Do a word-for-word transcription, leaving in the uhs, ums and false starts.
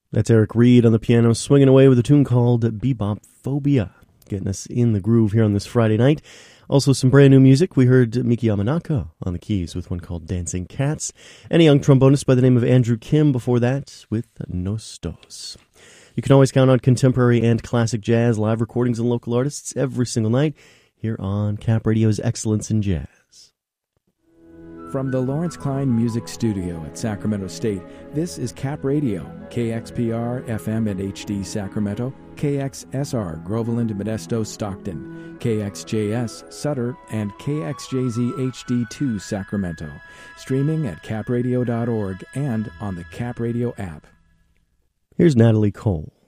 That's Eric Reed on the piano, swinging away with a tune called Bebop Phobia, getting us in the groove here on this Friday night. Also some brand new music. We heard Miki Yamanaka on the keys with one called Dancing Cats, and a young trombonist by the name of Andrew Kim before that with Nostos. You can always count on contemporary and classic jazz, live recordings, and local artists every single night here on Cap Radio's Excellence in Jazz. From the Lawrence Klein Music Studio at Sacramento State, this is Cap Radio, K X P R F M and H D Sacramento, K X S R Groveland, Modesto, Stockton, K X J S Sutter, and K X J Z H D two Sacramento. Streaming at cap radio dot org and on the Cap Radio app. Here's Natalie Cole